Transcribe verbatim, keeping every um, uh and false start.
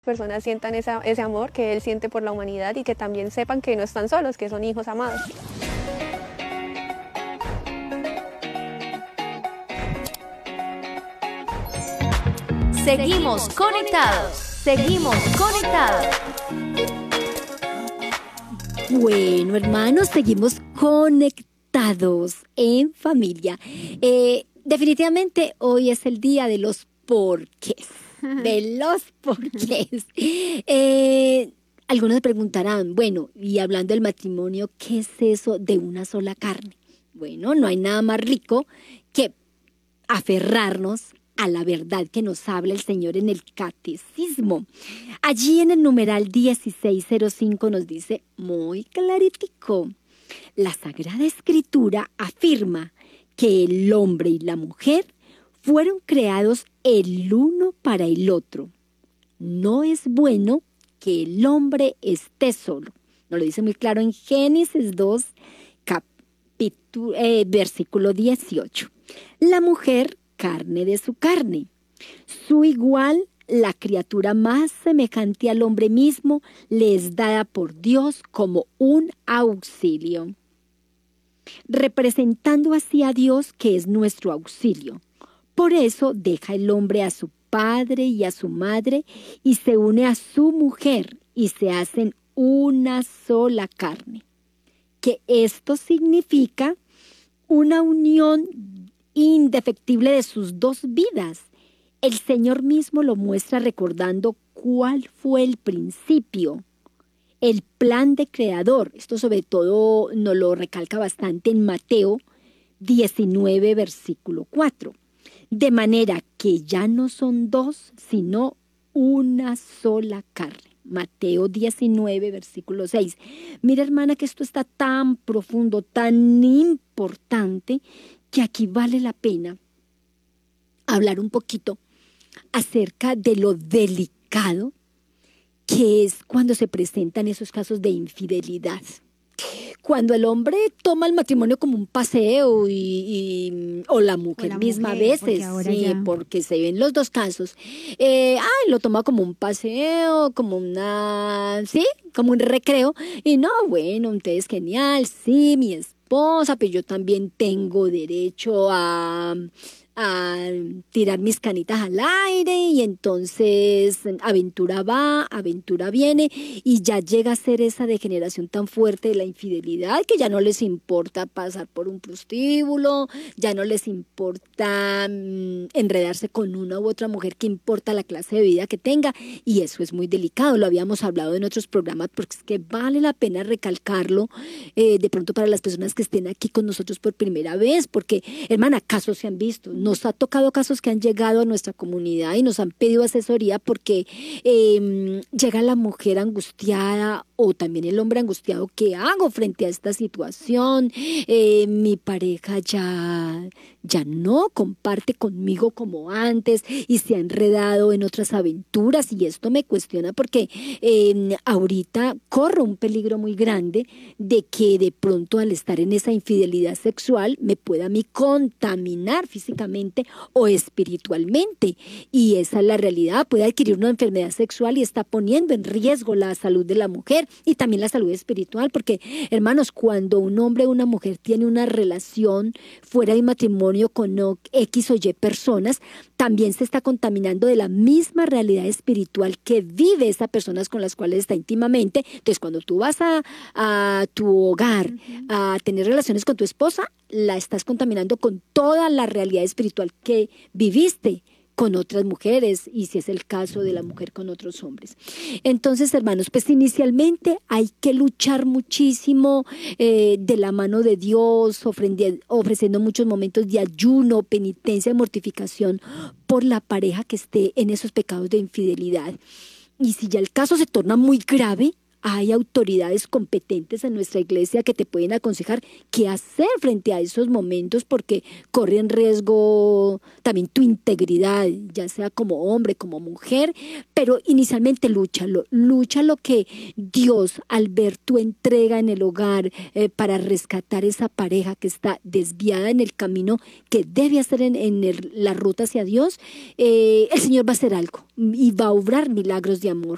personas sientan esa, ese amor que Él siente por la humanidad y que también sepan que no están solos, que son hijos amados. Seguimos conectados, seguimos conectados. Bueno, hermanos, seguimos conectados en familia. Eh, definitivamente hoy es el día de los porqués, de los porqués. Eh, algunos se preguntarán, bueno, y hablando del matrimonio, ¿qué es eso de una sola carne? Bueno, no hay nada más rico que aferrarnos a la verdad que nos habla el Señor en el Catecismo. Allí en el numeral dieciséis cero cinco nos dice muy claritico: la Sagrada Escritura afirma que el hombre y la mujer fueron creados el uno para el otro. No es bueno que el hombre esté solo. Nos lo dice muy claro en Génesis dos, capítulo, eh, versículo dieciocho. La mujer, carne de su carne. Su igual, la criatura más semejante al hombre mismo, le es dada por Dios como un auxilio, representando así a Dios, que es nuestro auxilio. Por eso deja el hombre a su padre y a su madre y se une a su mujer y se hacen una sola carne. Que esto significa una unión indefectible de sus dos vidas. El Señor mismo lo muestra recordando cuál fue el principio, el plan de creador. Esto sobre todo nos lo recalca bastante en Mateo diecinueve, versículo cuatro. De manera que ya no son dos, sino una sola carne. Mateo diecinueve, versículo seis. Mira, hermana, que esto está tan profundo, tan importante, que aquí vale la pena hablar un poquito acerca de lo delicado que es cuando se presentan esos casos de infidelidad. Cuando el hombre toma el matrimonio como un paseo y, y o la mujer o la misma mujer, a veces, porque sí, ya... porque se ven los dos casos. Eh, ay, lo toma como un paseo, como una, sí, como un recreo. Y no, bueno, entonces genial, sí, mi esposa, pero yo también tengo derecho a... a tirar mis canitas al aire, y entonces aventura va, aventura viene, y ya llega a ser esa degeneración tan fuerte de la infidelidad que ya no les importa pasar por un prostíbulo, ya no les importa mmm, enredarse con una u otra mujer, que importa la clase de vida que tenga, y eso es muy delicado. Lo habíamos hablado en otros programas, porque es que vale la pena recalcarlo, eh, de pronto para las personas que estén aquí con nosotros por primera vez, porque, hermana, casos se han visto. Nos ha tocado casos que han llegado a nuestra comunidad y nos han pedido asesoría porque eh, llega la mujer angustiada o también el hombre angustiado. ¿Qué hago frente a esta situación? Eh, mi pareja ya, ya no comparte conmigo como antes y se ha enredado en otras aventuras, y esto me cuestiona porque eh, ahorita corro un peligro muy grande de que de pronto al estar en esa infidelidad sexual me pueda a mí contaminar físicamente o espiritualmente, y esa es la realidad. Puede adquirir una enfermedad sexual y está poniendo en riesgo la salud de la mujer y también la salud espiritual, porque, hermanos, cuando un hombre o una mujer tiene una relación fuera de matrimonio con X o Y personas, también se está contaminando de la misma realidad espiritual que vive esas personas con las cuales está íntimamente. Entonces, cuando tú vas a, a tu hogar uh-huh. a tener relaciones con tu esposa, la estás contaminando con toda la realidad espiritual que viviste con otras mujeres, y si es el caso de la mujer con otros hombres. Entonces, hermanos, pues inicialmente hay que luchar muchísimo eh, de la mano de Dios, ofrendi- ofreciendo muchos momentos de ayuno, penitencia y mortificación por la pareja que esté en esos pecados de infidelidad. Y si ya el caso se torna muy grave, hay autoridades competentes en nuestra iglesia que te pueden aconsejar qué hacer frente a esos momentos, porque corre en riesgo también tu integridad, ya sea como hombre, como mujer. Pero inicialmente lúchalo, lúchalo que Dios, al ver tu entrega en el hogar eh, para rescatar esa pareja que está desviada en el camino que debe hacer en, en el, la ruta hacia Dios, eh, el Señor va a hacer algo y va a obrar milagros de amor.